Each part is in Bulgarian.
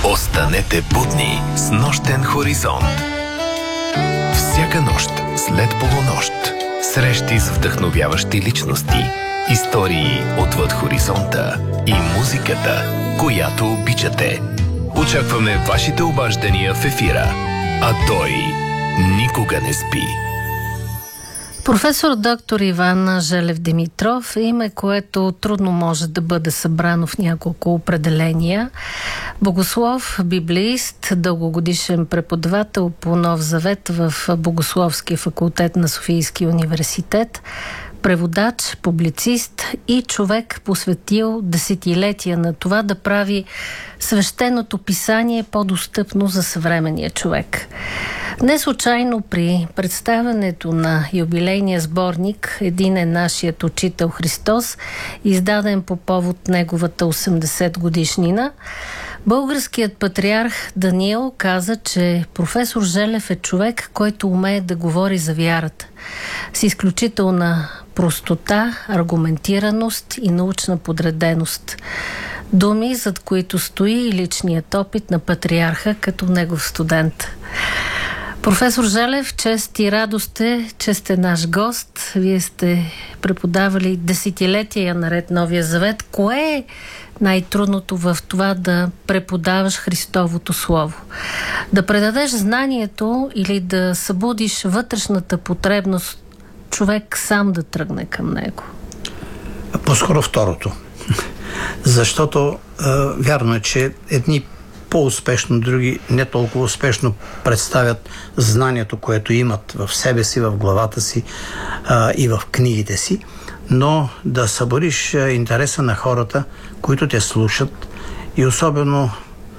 Останете будни с нощен хоризонт. Всяка нощ след полунощ. Срещи с вдъхновяващи личности, истории отвъд хоризонта и музиката, която обичате. Очакваме вашите обаждания в ефира, а той никога не спи. Професор доктор Иван Желев Димитров е име, което трудно може да бъде събрано в няколко определения. Богослов, библеист, дългогодишен преподавател по Нов Завет в Богословския факултет на Софийския университет, преводач, публицист и човек, посветил десетилетия на това да прави свещеното писание по-достъпно за съвременния човек. Не случайно при представянето на юбилейния сборник "Един е нашият учител Христос", издаден по повод неговата 80 годишнина, българският патриарх Даниил каза, че професор Желев е човек, който умее да говори за вярата с изключителна простота, аргументираност и научна подреденост. Думи, зад които стои и личният опит на патриарха като негов студент. Професор Желев, чест и радост е, че сте наш гост. Вие сте преподавали десетилетия наред Новия Завет. Кое е най-трудното в това да преподаваш Христовото Слово? Да предадеш знанието или да събудиш вътрешната потребност човек сам да тръгне към него? По-скоро второто. Защото вярно е, че едни по-успешно, други не толкова успешно представят знанието, което имат в себе си, в главата си и в книгите си, но да събудиш интереса на хората, които те слушат, и особено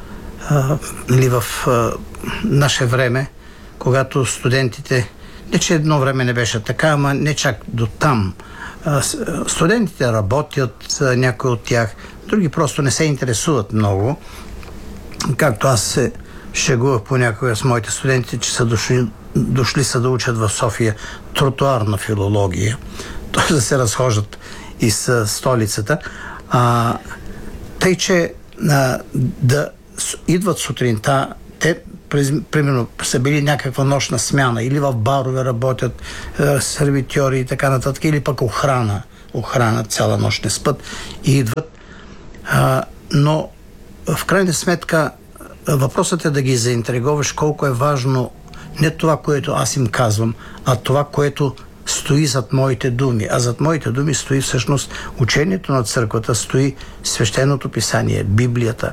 в наше време, когато студентите, не че едно време не беше така, ама не чак до там. Студентите работят, някои от тях, други просто не се интересуват много. Както аз се шегувах понякога с моите студенти, че са дошли са да учат в София тротуарна филология, т.е. да се разхождат из столицата. Тъй, че да идват сутринта, те примерно са били някаква нощна смяна, или в барове работят сервитьори и така нататък, или пък охрана цяла нощ не спят и идват. Но в крайна сметка въпросът е да ги заинтригуваш колко е важно не това, което аз им казвам, а това, което стои зад моите думи. А зад моите думи стои всъщност учението на църквата, стои свещеното писание, Библията.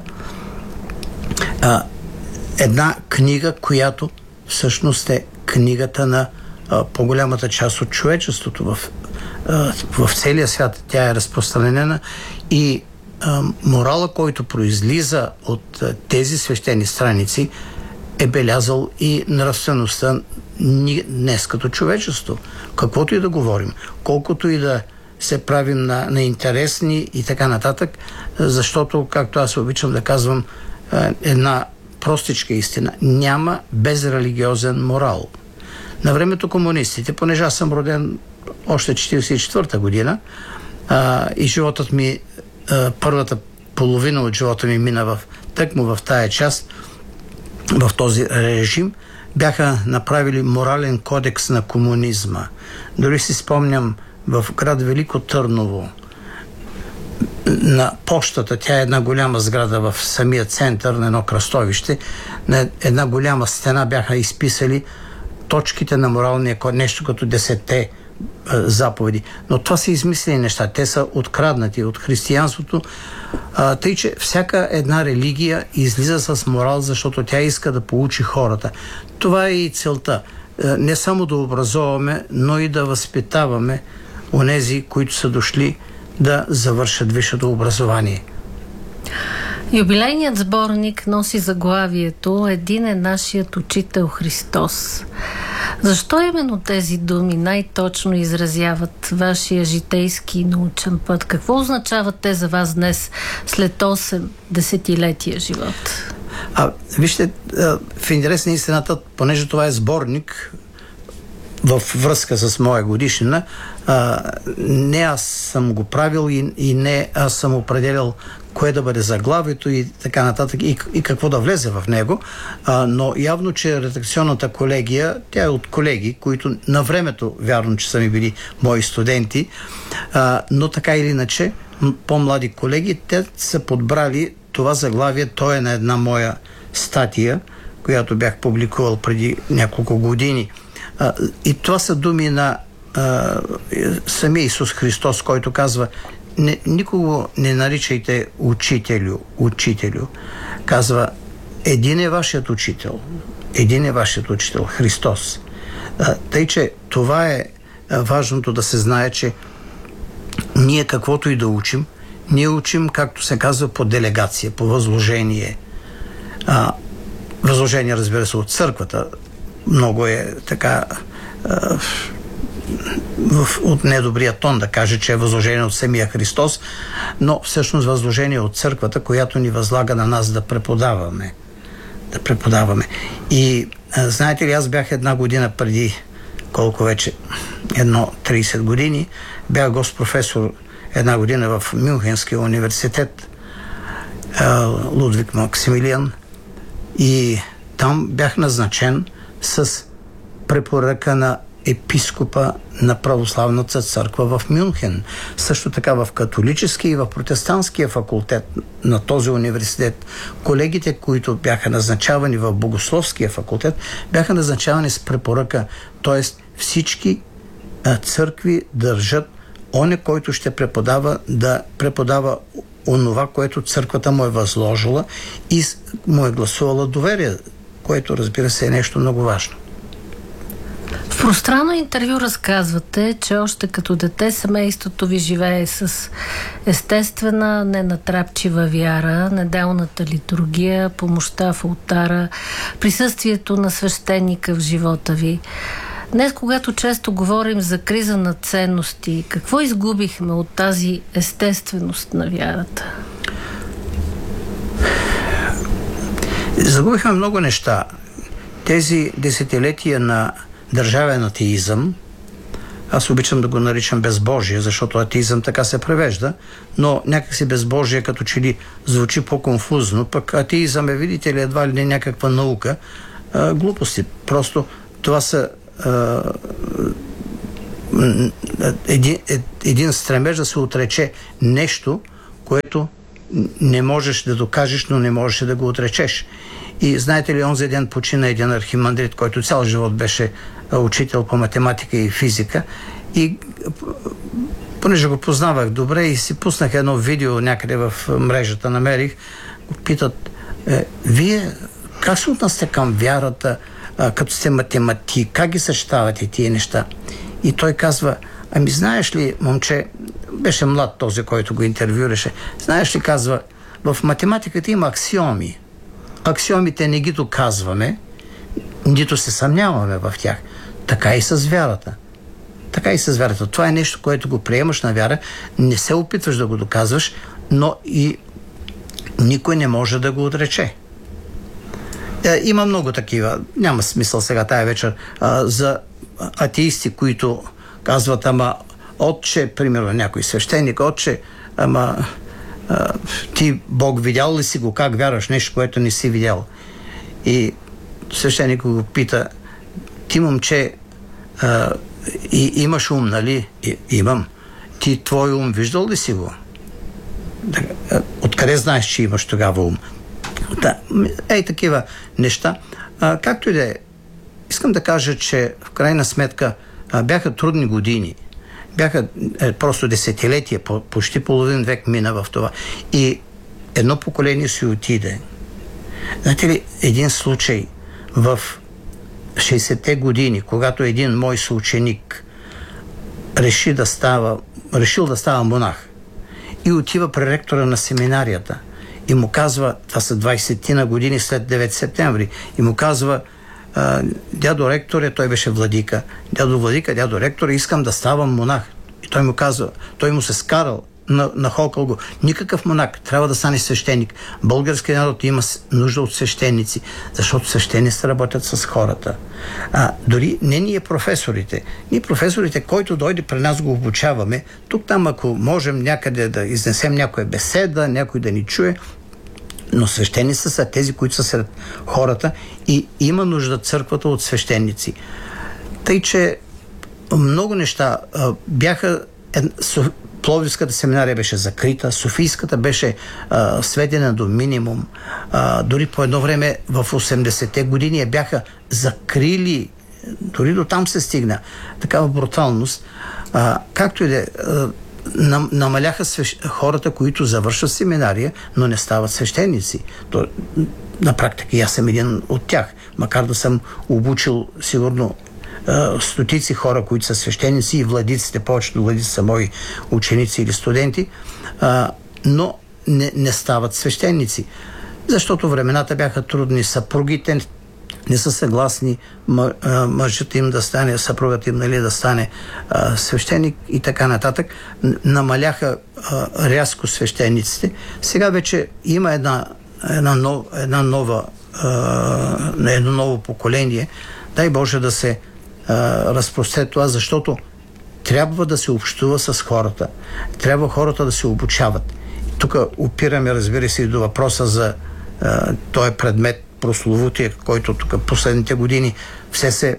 Една книга, която всъщност е книгата на по-голямата част от човечеството. В целия свят тя е разпространена и морала, който произлиза от тези свещени страници, е белязал и нравствеността днес като човечество. Каквото и да говорим, колкото и да се правим на интересни и така нататък, защото, както аз обичам да казвам, една простичка истина: няма безрелигиозен морал. На времето комунистите, понеже аз съм роден още 1944 година и животът ми, първата половина от живота ми мина тъкмо в тая част, в този режим, бяха направили морален кодекс на комунизма. Дори си спомням в град Велико Търново, на почтата, тя е една голяма сграда в самия център на едно кръстовище, на една голяма стена бяха изписали точките на моралния код, нещо като 10-те заповеди. Но това са измислени неща. Те са откраднати от християнството. Тъй, че всяка една религия излиза с морал, защото тя иска да получи хората. Това е и целта. Не само да образоваме, но и да възпитаваме онези, които са дошли да завършат висшето образование. Юбилейният сборник носи заглавието "Един е нашият учител Христос". Защо именно тези думи най-точно изразяват вашия житейски и научен път? Какво означават те за вас днес, след 8 десетилетия живот? Вижте, в интерес на истината, понеже това е сборник във връзка с моя годишнина, не аз съм го правил и не аз съм определял кое да бъде заглавието и така нататък, и какво да влезе в него. Но явно, че редакционната колегия, тя е от колеги, които на времето, вярно, че са ми били мои студенти, но така или иначе, по-млади колеги, те са подбрали това заглавие. То е на една моя статия, която бях публикувал преди няколко години. И това са думи на самия Исус Христос, който казва: никого не наричайте учителю. Казва: един е вашият учител, Христос. Тъй, че това е важното да се знае, че ние каквото и да учим, ние учим, както се казва, по делегация, по възложение. Възложение, разбира се, от църквата. Много е така от недобрия тон да каже, че е възложение от самия Христос, но всъщност възложение от църквата, която ни възлага на нас да преподаваме. И знаете ли, аз бях една година преди, колко вече, 30 години, бях гост-професор една година в Мюнхенския университет, Лудвиг Максимилиан, и там бях назначен с препоръка на епископа на православната църква в Мюнхен. Също така в католическия и в протестантския факултет на този университет. Колегите, които бяха назначавани в богословския факултет, бяха назначавани с препоръка. т.е. всички църкви държат оне, който ще преподава, да преподава онова, което църквата му е възложила и му е гласувала доверие, което, разбира се, е нещо много важно. В пространно интервю разказвате, че още като дете семейството ви живее с естествена, ненатрапчива вяра, неделната литургия, помощта в олтара, присъствието на свещеника в живота ви. Днес, когато често говорим за криза на ценности, какво изгубихме от тази естественост на вярата? Загубихме много неща. Тези десетилетия на държавен атеизъм, аз обичам да го наричам безбожие, защото атеизъм така се превежда, но някакси безбожие като че ли звучи по-конфузно, пък атеизъм е, видите ли, едва ли не някаква наука. Глупости. Просто това са един стремеж да се отрече нещо, което не можеш да докажеш, но не можеш да го отречеш. И знаете ли, онзи ден почина един архимандрит, който цял живот беше учител по математика и физика, и понеже го познавах добре и си пуснах едно видео някъде в мрежата, намерих, го питат: вие как се отнасяте към вярата, като сте математик, как ги съчетавате тия неща? И той казва: ами знаеш ли, момче, беше млад този, който го интервюраше, знаеш ли, казва, в математиката има аксиоми. Аксиомите не ги доказваме, нито се съмняваме в тях. Така и с вярата. Това е нещо, което го приемаш на вяра, не се опитваш да го доказваш, но и никой не може да го отрече. Има много такива. Няма смисъл сега тая вечер за атеисти, които казват: ама отче, примерно някой свещеник, отче, ама ти Бог видял ли си го, как вярваш нещо, което не си видял? И свещеникът го пита: ти, момче, имаш ум, нали? Имам. Ти твой ум виждал ли си го? Откъде знаеш, че имаш тогава ум? Да, такива неща. Както и да е, искам да кажа, че в крайна сметка бяха трудни години. Бяха просто десетилетия, почти половин век мина в това. И едно поколение си отиде. Знаете ли, един случай в 60-те години, когато един мой съученик решил да става монах и отива при ректора на семинарията и му казва, това са 20-тина години след 9 септември, и му казва: дядо ректоре, той беше владика, дядо ректоре, искам да ставам монах. И той му казва, той му се скарал нахокал го. Никакъв монах трябва да стане свещеник. Българският народ има нужда от свещеници, защото свещениците работят с хората. Дори не ние професорите. Ние професорите, който дойде при нас, го обучаваме. Тук-там, ако можем някъде да изнесем някоя беседа, някой да ни чуе, но свещеници са тези, които са сред хората и има нужда църквата от свещеници. Тъй, че много неща бяха... Пловдивската семинария беше закрита, Софийската беше сведена до минимум. Дори по едно време в 80-те години я бяха закрили. Дори до там се стигна. Такава бруталност. Както и да намаляха хората, които завършват семинария, но не стават свещеници. На практика аз съм един от тях. Макар да съм обучил сигурно стотици хора, които са свещеници и владиците, повечето владици са мои ученици или студенти, но не стават свещеници. Защото времената бяха трудни, съпругите не са съгласни мъжът им да стане, съпругът им, нали, да стане свещеник и така нататък. Намаляха рязко свещениците. Сега вече има едно ново поколение. Дай Боже да се разпростре това, защото трябва да се общува с хората. Трябва хората да се обучават. Тук опираме, разбира се, и до въпроса за този предмет прословутия, който тук последните години все се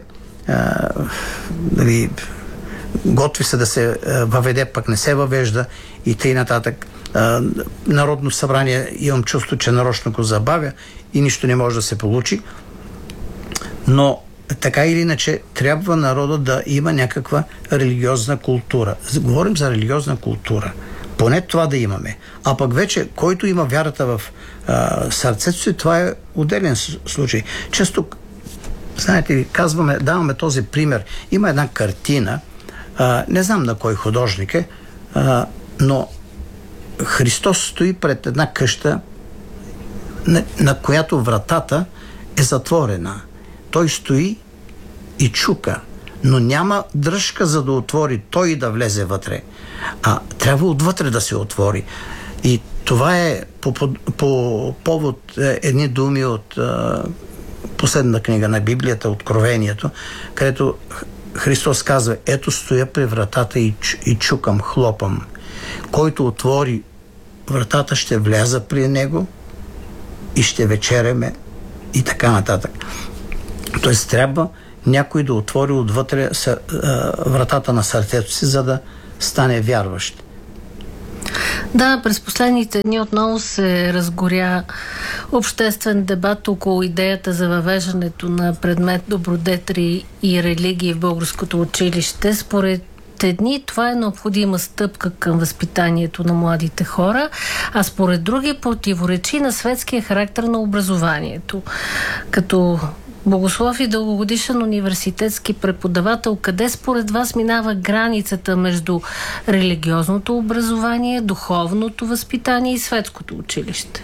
готви се да се въведе, пък не се въвежда и тъй нататък. Народно събрание имам чувство, че нарочно го забавя и нищо не може да се получи. Но така или иначе трябва народа да има някаква религиозна култура. Говорим за религиозна култура. Поне това да имаме. А пък вече, който има вярата в сърцето си, това е отделен случай. Често, знаете, даваме този пример. Има една картина, не знам на кой художник е, но Христос стои пред една къща, на която вратата е затворена. Той стои и чука, но няма дръжка, за да отвори той да влезе вътре. Трябва отвътре да се отвори. И това е по повод едни думи от последната книга на Библията, Откровението, където Христос казва: ето стоя при вратата и чукам, хлопам. Който отвори вратата, ще вляза при него и ще вечеряме и така нататък. Тоест трябва някой да отвори отвътре вратата на сърцето си, за да стане вярващ. Да, през последните дни отново се разгоря обществен дебат около идеята за въвеждането на предмет добродетели и религии в българското училище. Според едни това е необходима стъпка към възпитанието на младите хора, а според други противоречи на светския характер на образованието. Като богослов и дългогодишен университетски преподавател, къде според вас минава границата между религиозното образование, духовното възпитание и светското училище?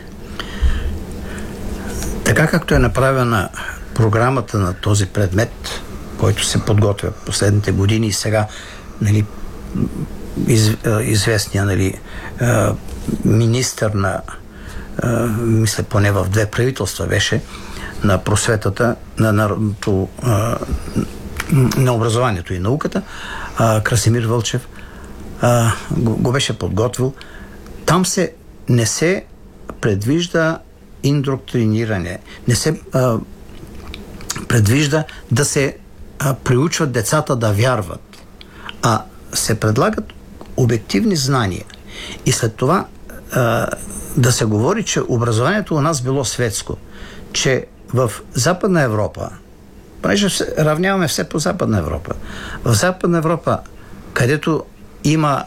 Така както е направена програмата на този предмет, който се подготвя последните години и сега, нали, известния, нали, министър на мисля поне в 2 правителства беше на просветата, на народното, на образованието и науката, Красимир Вълчев го беше подготвил. Там не се предвижда индоктриниране, не се предвижда да се приучват децата да вярват, а се предлагат обективни знания. И след това да се говори, че образованието у нас било светско, че в Западна Европа, понеже равняваме все по Западна Европа, в Западна Европа, където има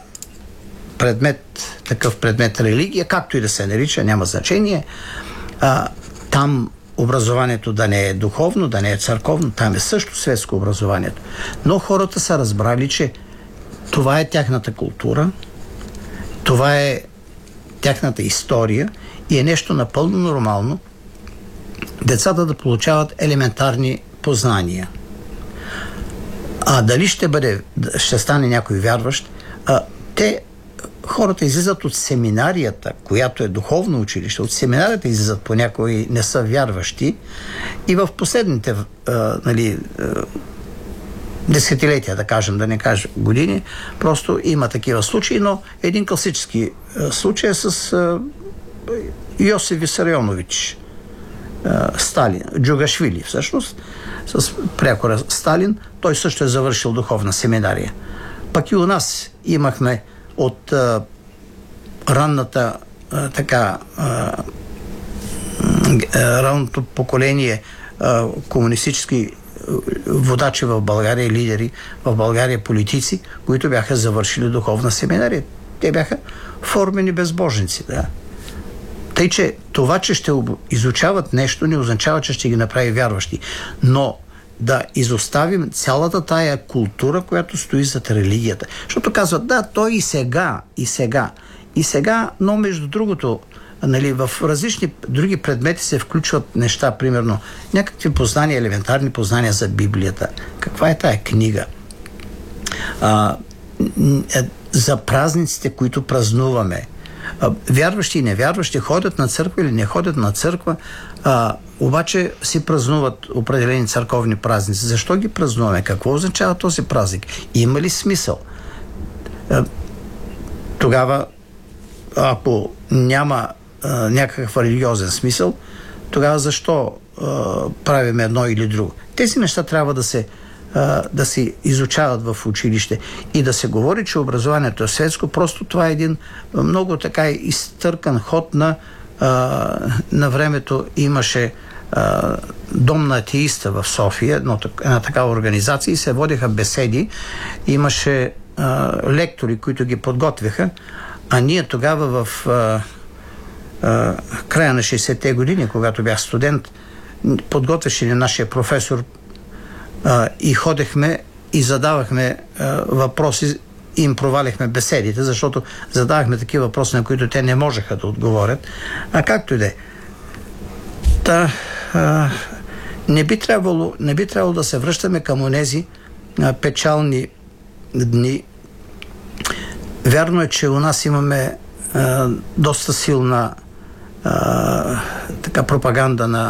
такъв предмет религия, както и да се нарича, няма значение, там образованието да не е духовно, да не е църковно, там е също светско образованието. Но хората са разбрали, че това е тяхната култура, това е тяхната история и е нещо напълно нормално децата да получават елементарни познания. Дали ще стане някой вярващ, те хората излизат от семинарията, която е духовно училище, от семинарията излизат понякога и не са вярващи, и в последните десетилетия, да кажем, да не кажа години, просто има такива случаи, но един класически случай е с Йосиф Висарионович Сталин, Джугашвили всъщност, с прякора Сталин. Той също е завършил духовна семинария. Пък и у нас имахме от ранното поколение комунистически водачи в България, лидери в България, политици, които бяха завършили духовна семинария. Те бяха формени безбожници, да. Тъй, че това, че ще изучават нещо, не означава, че ще ги направи вярващи. Но да изоставим цялата тая култура, която стои зад религията. Защото казват, да, той и сега, но между другото, в различни други предмети се включват неща, примерно някакви познания, елементарни познания за Библията. Каква е тая книга? За празниците, които празнуваме. Вярващи и невярващи ходят на църква или не ходят на църква, обаче си празнуват определени църковни празници. Защо ги празнуваме? Какво означава този празник? Има ли смисъл? Тогава, ако няма някакъв религиозен смисъл, тогава защо правим едно или друго? Тези неща трябва да се изучават в училище и да се говори, че образованието е светско. Просто това е един много така изтъркан ход на времето. Имаше дом на атеиста в София, една такава организация, и се водеха беседи. Имаше лектори, които ги подготвяха, а ние тогава в края на 60-те години, когато бях студент, подготвяше ни нашия професор и ходехме и задавахме въпроси и им проваляхме беседите, защото задавахме такива въпроси, на които те не можеха да отговорят. А както и да е. Не би трябвало да се връщаме към онези печални дни. Вярно е, че у нас имаме доста силна пропаганда на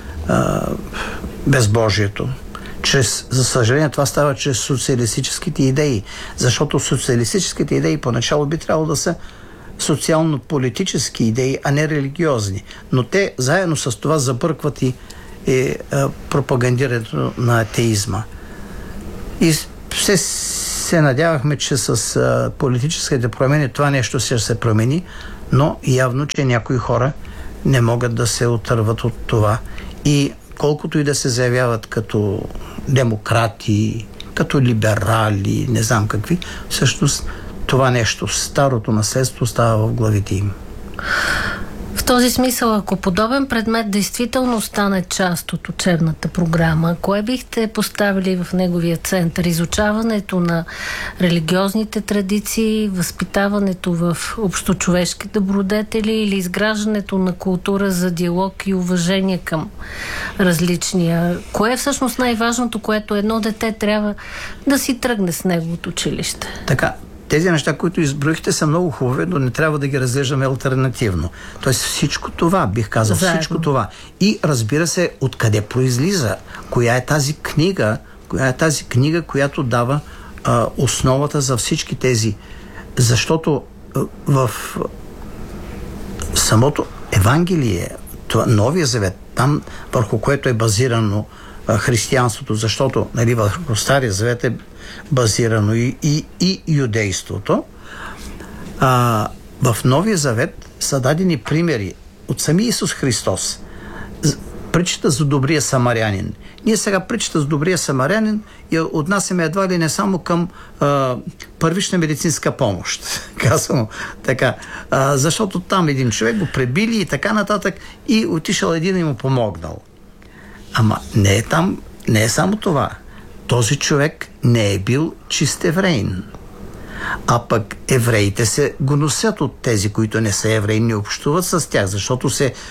безбожието. За съжаление, това става чрез социалистическите идеи, защото социалистическите идеи поначало би трябвало да са социално-политически идеи, а не религиозни. Но те заедно с това забъркват и пропагандирането на атеизма. И все се надявахме, че с политическите промени това нещо ще се промени, но явно, че някои хора не могат да се отърват от това. И колкото и да се заявяват като демократи, като либерали, не знам какви, всъщност това нещо, старото наследство, става в главите им. В този смисъл, ако подобен предмет действително стане част от учебната програма, кое бихте поставили в неговия център? Изучаването на религиозните традиции, възпитаването в общочовешки добродетели или изграждането на култура за диалог и уважение към различния? Кое е всъщност най-важното, което едно дете трябва да си тръгне с него от училище? Така. Тези неща, които изброихте, са много хубави, но не трябва да ги разглеждаме алтернативно. Тоест всичко това, бих казал, заедно. Всичко това. И разбира се, откъде произлиза? Коя е тази книга, която дава основата за всички тези? Защото в самото Евангелие, Новия Завет, там върху което е базирано християнството, защото върху Стария Завет е базирано и юдейството. В Новия Завет са дадени примери от самия Исус Христос. Притчата за добрия самарянин. Ние сега притчата за добрия самарянин я отнасяме едва ли не само към първична медицинска помощ. Казвам така. Защото там един човек го пребили и така нататък и отишъл един и му помогнал. Ама не е само това. Този човек не е бил чист евреин. А пък евреите се гоносят от тези, които не са евреи, не общуват с тях, защото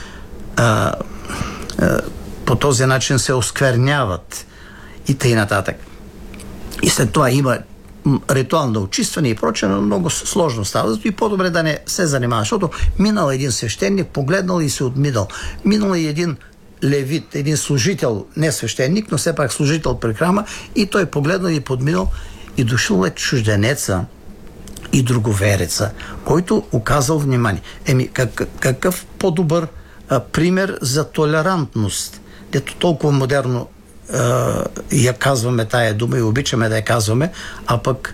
по този начин се оскверняват и тъй нататък. И след това има ритуално очистване и прочее, но много сложно става. Зато и по-добре да не се занимава, защото минал един свещеник, погледнал и се отминал. Минал и един левит, един служител, не свещеник, но все пак служител при храма, и той погледнал и подминал, и дошъл е чужденеца и друговереца, който оказал внимание. Какъв по-добър пример за толерантност, дето толкова модерно я казваме тая дума и обичаме да я казваме, а пък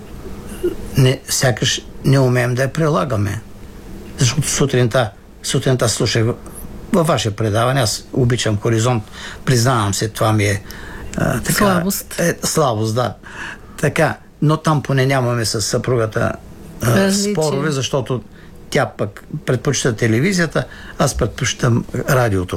сякаш не умеем да я прилагаме. Защото сутринта слушах във ваше предаване, аз обичам Хоризонт, признавам се, това ми е слабост. Слабост, да. Така, но там поне нямаме с съпругата спорове, защото тя пък предпочита телевизията, аз предпочитам радиото.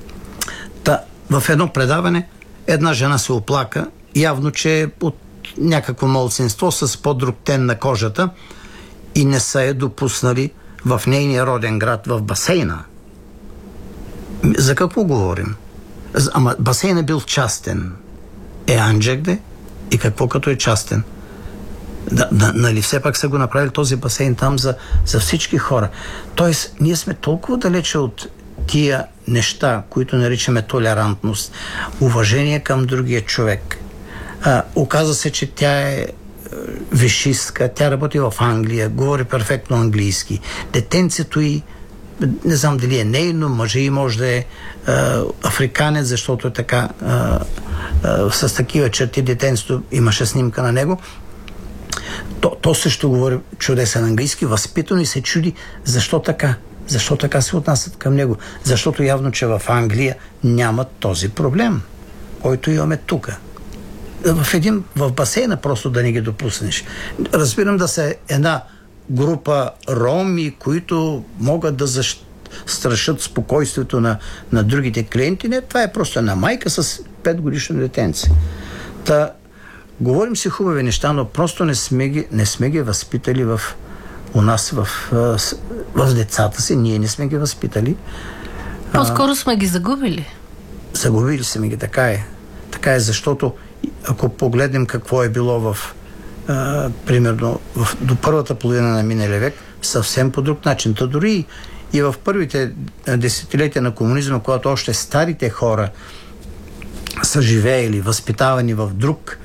В едно предаване една жена се оплака, явно, че е от някакво малцинство с по-друг тен на кожата и не са я допуснали в нейния роден град, в басейна. За какво говорим? Ама басейнът бил частен. Анджекде? И какво като е частен? Нали все пак са го направили този басейн там за всички хора. Тоест, ние сме толкова далече от тия неща, които наричаме толерантност, уважение към другия човек. Оказва се, че тя е висшистка, тя работи в Англия, говори перфектно английски. Детенцето й, не знам дали е нейно, мъже и може да е африканец, защото е така с такива черти детенцето, имаше снимка на него. То също говори чудесен английски, възпитано и се чуди защо така. Защо така се отнасят към него? Защото явно, че в Англия няма този проблем, който имаме тук. В басейна просто да не ги допуснеш. Разбирам да са една група роми, които могат да застрашат спокойствието на другите клиенти. Не, това е просто една майка с 5-годишно детенце. Говорим си хубави неща, но просто не сме ги възпитали у нас в децата си. Ние не сме ги възпитали. По-скоро сме ги загубили. Загубили сме ги, така е. Така е, защото ако погледнем какво е било примерно до първата половина на миналия век, съвсем по друг начин. Та дори и в първите десетилетия на комунизма, когато още старите хора са живеели, възпитавани в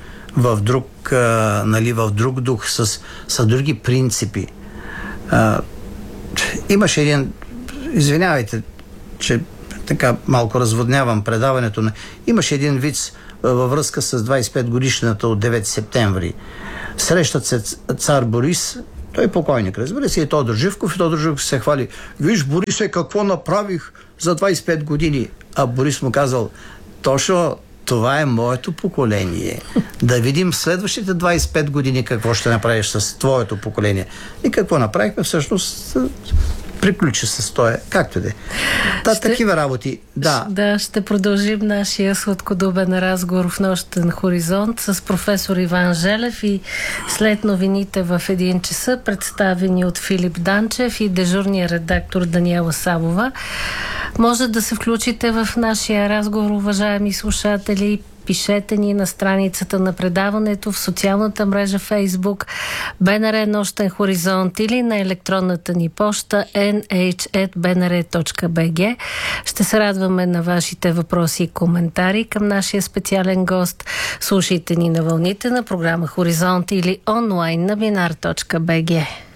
друг дух, с други принципи. Имаше един, извинявайте, че така малко разводнявам предаването, но имаше един виц във връзка с 25 годишната от 9 септември. Срещат се цар Борис, той е покойник, разбира се, и Тодор Живков, и Тодор Живков се хвали: виж, Борисе, какво направих за 25 години. А Борис му казал: точно това е моето поколение. Да видим следващите 25 години какво ще направиш с твоето поколение. И какво направихме всъщност? Приключи с това, както де. Такива работи. Да, ще продължим нашия сладкодобен разговор в Нощен хоризонт с професор Иван Желев и след новините в 1 часа, представени от Филип Данчев и дежурния редактор Даниела Савова. Може да се включите в нашия разговор, уважаеми слушатели. Пишете ни на страницата на предаването в социалната мрежа Facebook БНР Нощен хоризонт или на електронната ни поща nh@bnr.bg. Ще се радваме на вашите въпроси и коментари към нашия специален гост. Слушайте ни на вълните на програма Хоризонт или онлайн на binar.bg.